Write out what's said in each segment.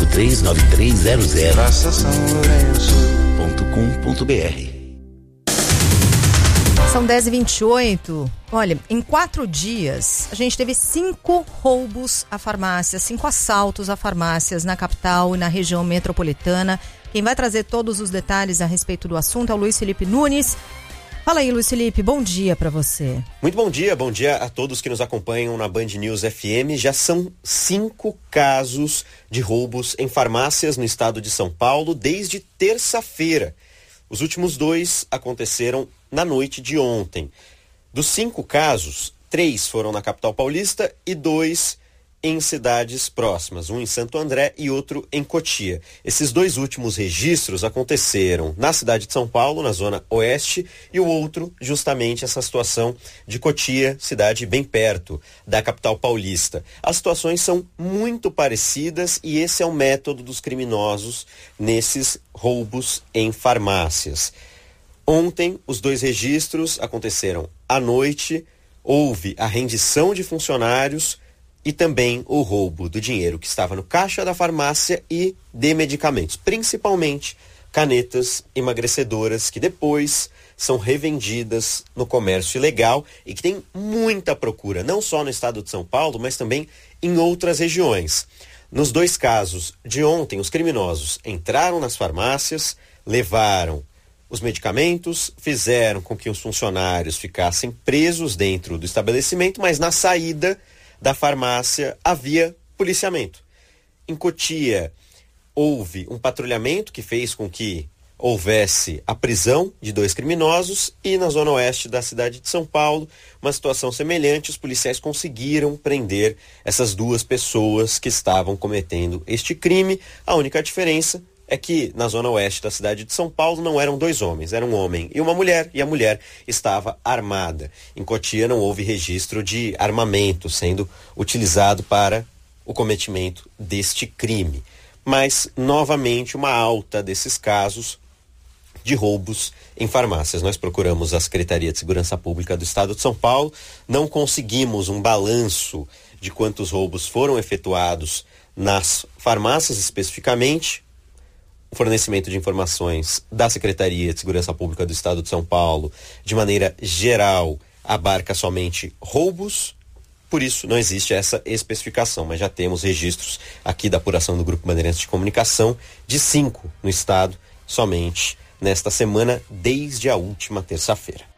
991539300. Praça São .com.br. São 10h28. Olha, em 4 dias, a gente teve 5 roubos a farmácias, 5 assaltos a farmácias na capital e na região metropolitana. Quem vai trazer todos os detalhes a respeito do assunto é o Luiz Felipe Nunes. Fala aí, Luiz Felipe, bom dia para você. Muito bom dia a todos que nos acompanham na Band News FM. Já são 5 casos de roubos em farmácias no estado de São Paulo desde terça-feira. Os últimos 2 aconteceram na noite de ontem. Dos 5 casos, 3 foram na capital paulista e 2 em cidades próximas, um em Santo André e outro em Cotia. Esses 2 últimos registros aconteceram na cidade de São Paulo, na zona oeste, e o outro, justamente essa situação de Cotia, cidade bem perto da capital paulista. As situações são muito parecidas e esse é o método dos criminosos nesses roubos em farmácias. Ontem, os 2 registros aconteceram à noite, houve a rendição de funcionários e também o roubo do dinheiro que estava no caixa da farmácia e de medicamentos, principalmente canetas emagrecedoras que depois são revendidas no comércio ilegal e que tem muita procura, não só no estado de São Paulo, mas também em outras regiões. Nos 2 casos de ontem, os criminosos entraram nas farmácias, levaram os medicamentos, fizeram com que os funcionários ficassem presos dentro do estabelecimento, mas na saída da farmácia havia policiamento. Em Cotia, houve um patrulhamento que fez com que houvesse a prisão de 2 criminosos e na zona oeste da cidade de São Paulo, uma situação semelhante, os policiais conseguiram prender essas 2 pessoas que estavam cometendo este crime. A única diferença é que na zona oeste da cidade de São Paulo não eram 2 homens, era um homem e uma mulher, e a mulher estava armada. Em Cotia não houve registro de armamento sendo utilizado para o cometimento deste crime. Mas, novamente, uma alta desses casos de roubos em farmácias. Nós procuramos a Secretaria de Segurança Pública do Estado de São Paulo, não conseguimos um balanço de quantos roubos foram efetuados nas farmácias especificamente. O fornecimento de informações da Secretaria de Segurança Pública do Estado de São Paulo, de maneira geral, abarca somente roubos, por isso não existe essa especificação, mas já temos registros aqui da apuração do Grupo Bandeirantes de Comunicação de 5 no estado, somente nesta semana, desde a última terça-feira.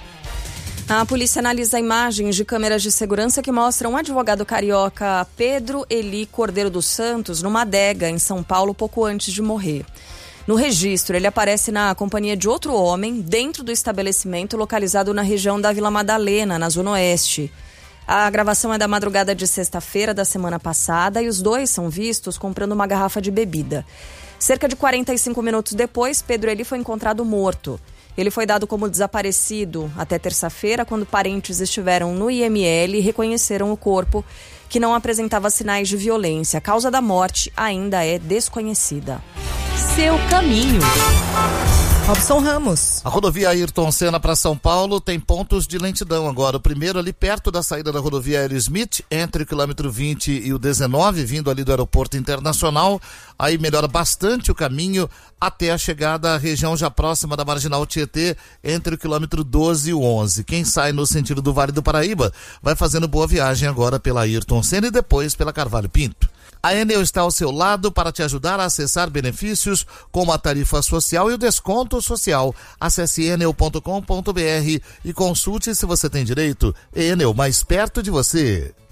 A polícia analisa imagens de câmeras de segurança que mostram um advogado carioca Pedro Eli Cordeiro dos Santos numa adega em São Paulo pouco antes de morrer. No registro, ele aparece na companhia de outro homem dentro do estabelecimento localizado na região da Vila Madalena, na Zona Oeste. A gravação é da madrugada de sexta-feira da semana passada e os 2 são vistos comprando uma garrafa de bebida. Cerca de 45 minutos depois, Pedro Eli foi encontrado morto. Ele foi dado como desaparecido até terça-feira, quando parentes estiveram no IML e reconheceram o corpo, que não apresentava sinais de violência. A causa da morte ainda é desconhecida. Seu caminho. Robson Ramos. A rodovia Ayrton Senna para São Paulo tem pontos de lentidão agora. O primeiro ali perto da saída da rodovia Aerosmith, entre o quilômetro 20 e o 19, vindo ali do aeroporto internacional. Aí melhora bastante o caminho até a chegada à região já próxima da Marginal Tietê, entre o quilômetro 12 e o 11. Quem sai no sentido do Vale do Paraíba vai fazendo boa viagem agora pela Ayrton Senna e depois pela Carvalho Pinto. A Enel está ao seu lado para te ajudar a acessar benefícios como a tarifa social e o desconto social. Acesse enel.com.br e consulte se você tem direito. Enel, mais perto de você.